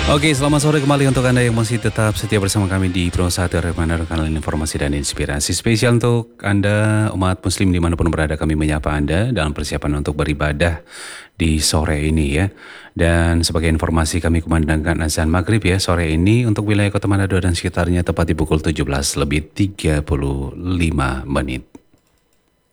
Oke, selamat sore kembali untuk Anda yang masih tetap setia bersama kami di Pro 1 Remander, kanal informasi dan inspirasi spesial untuk Anda umat muslim dimanapun berada. Kami menyapa Anda dalam persiapan untuk beribadah di sore ini ya. Dan sebagai informasi kami kumandangkan azan maghrib ya sore ini untuk wilayah Kota Manado dan sekitarnya tepat di pukul 17 lebih 35 menit.